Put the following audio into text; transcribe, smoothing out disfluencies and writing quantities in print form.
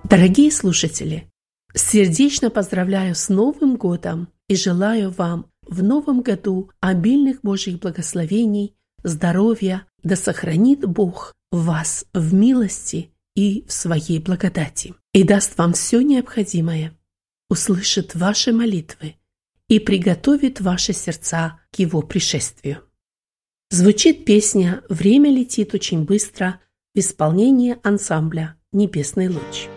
Дорогие слушатели, сердечно поздравляю с Новым годом и желаю вам в Новом году обильных Божьих благословений, здоровья, да сохранит Бог вас в милости и в своей благодати, и даст вам все необходимое, услышит ваши молитвы и приготовит ваши сердца к Его пришествию. Звучит песня «Время летит очень быстро» в исполнении ансамбля «Небесный луч».